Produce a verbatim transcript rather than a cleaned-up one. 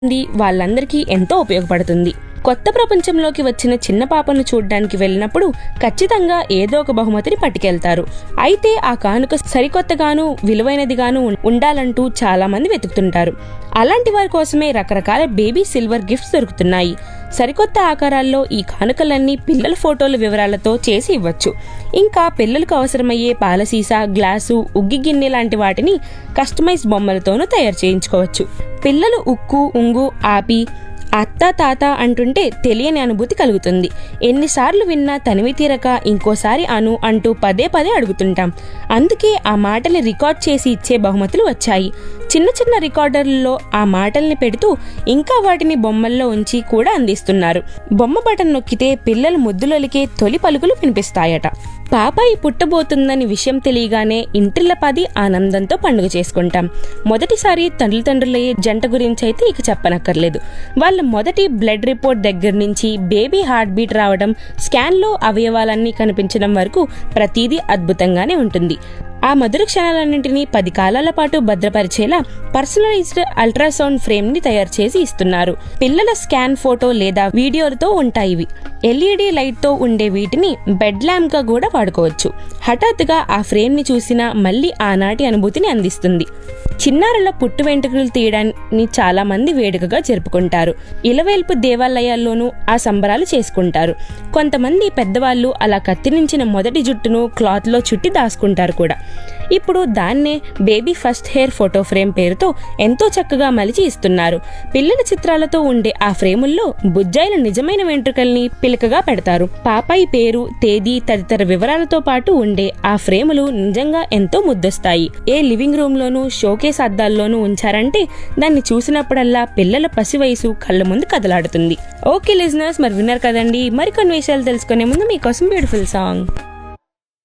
వాళ్ళందరికీ ఎంతో ఉపయోగపడుతుంది. కొత్త ప్రపంచంలోకి వచ్చిన చిన్న పాపను చూడ్డానికి వెళ్ళినప్పుడు ఖచ్చితంగా ఏదో ఒక బహుమతిని పట్టుకెళ్తారు. అయితే ఆ కానుక సరికొత్తగాను విలువైనదిగాను ఉండాలంటూ చాలా మంది వెతుకుతుంటారు. అలాంటి వారి కోసమే రకరకాల బేబీ సిల్వర్ గిఫ్ట్స్ దొరుకుతున్నాయి. సరికొత్త ఆకారాల్లో ఈ కానుకలన్నీ పిల్లల ఫోటోల వివరాలతో చేసి ఇవ్వచ్చు. ఇంకా పిల్లలకు అవసరమయ్యే పాల సీసా, గ్లాసు, ఉగ్గి గిన్నె లాంటి వాటిని కస్టమైజ్ బొమ్మలతోనూ తయారు చేయించుకోవచ్చు. పిల్లలు ఉక్కు, ఉంగు ఆపి అత్త తాత అంటుంటే తెలియని అనుభూతి కలుగుతుంది. ఎన్నిసార్లు విన్నా తనివి తీరక ఇంకోసారి అను అంటూ పదే పదే అడుగుతుంటాం. అందుకే ఆ మాటల్ని రికార్డ్ చేసి ఇచ్చే బహుమతులు వచ్చాయి. చిన్న చిన్న రికార్డర్లలో ఆ మాటల్ని పెడుతూ ఇంకా వాటిని బొమ్మల్లో ఉంచి కూడా అందిస్తున్నారు. బొమ్మ బటన్ నొక్కితే పిల్లలు ముద్దులొలికే తొలి పలుకులు వినిపిస్తాయట. పాపాయి పుట్టబోతుందని విషయం తెలియగానే ఇంటిల్లపాది ఆనందంతో పండుగ చేసుకుంటాం. మొదటిసారి తల్లిదండ్రులయ్యే జంట గురించి అయితే ఇక చెప్పనక్కర్లేదు. వాళ్ళ మొదటి బ్లడ్ రిపోర్ట్ దగ్గర నుంచి బేబీ హార్ట్ బీట్ రావడం, స్కాన్లో అవయవాలన్నీ కనిపించడం వరకు ప్రతిదీ అద్భుతంగానే ఉంటుంది. ఆ మధుర క్షణాలన్నింటినీ పది కాలాల పాటు భద్రపరిచేలా పర్సనలైజ్డ్ అల్ట్రాసౌండ్ ఫ్రేమ్ ని తయారు చేసి ఇస్తున్నారు. పిల్లల స్కాన్ ఫోటో లేదా వీడియోలతో ఉంటాయి ఇవి. ఎల్ఈడి లైట్ తో ఉండే వీటిని బెడ్ ల్యాంప్ గా కూడా వాడుకోవచ్చు. హఠాత్తుగా ఆ ఫ్రేమ్ ని చూసినా మళ్లీ ఆనాటి అనుభూతిని అందిస్తుంది. చిన్నారుల పుట్టు వెంట్రుకలు తీయడాన్ని చాలా మంది వేడుకగా జరుపుకుంటారు. ఇలవేల్పు దేవాలయాల్లోనూ ఆ సంబరాలు చేసుకుంటారు. కొంతమంది పెద్దవాళ్ళు అలా కత్తిరించిన మొదటి జుట్టును క్లాత్ లో చుట్టి దాచుకుంటారు కూడా. ఇప్పుడు దాన్నే baby first hair photo frame పేరుతో ఎంతో చక్కగా మలిచి ఇస్తున్నారు. పిల్లల చిత్రాలతో ఉండే ఆ ఫ్రేముల్లో బుజ్జాయిల నిజమైన వెంట్రుకల్ని పిలకగా పెడతారు. పాపాయి పేరు, తేదీ తదితర వివరాలతో పాటు ఉండే ఆ ఫ్రేములు నిజంగా ఎంతో ముద్దొస్తాయి. ఏ లివింగ్ రూమ్ లోనూ షోకేస్ అద్దాల్లోనూ ఉంచారంటే దాన్ని చూసినప్పుడల్లా పిల్లల పసి వయసు కళ్ళ ముందు కదలాడుతుంది. ఓకే లిజనర్స్, మరి విన్నారు కదండి. మరికొన్ని విషయాలు తెలుసుకునే ముందు మీకోసం బ్యూటిఫుల్ సాంగ్.